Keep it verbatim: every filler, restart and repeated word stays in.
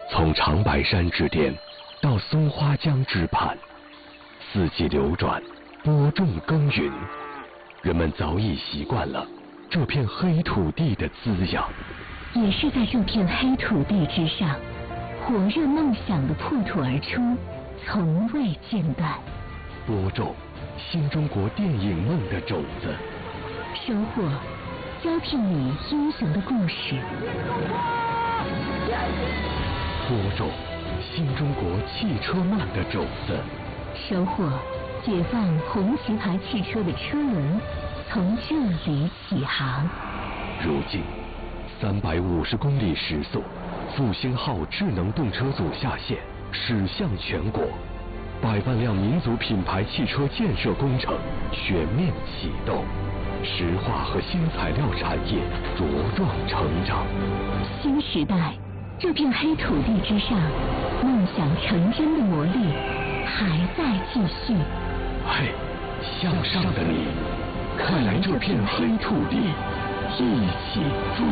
从长白山之巅到松花江之畔，四季流转，播种耕耘，人们早已习惯了这片黑土地的滋养。 也是在这片黑土地之上，火热梦想的破土而出，从未间断。 播种新中国电影梦的种子， 收获胶片里英雄的故事。 播种新中国汽车梦的种子， 收获解放红旗牌汽车的车轮从这里起航。 如今三百五十公里时速，复兴号智能动车组下线，驶向全国，百万辆民族品牌汽车建设工程全面启动，石化和新材料产业茁壮成长。 新时代，这片黑土地之上，梦想成真的魔力还在继续。 嘿，向上的你，快来这片黑土地，一起筑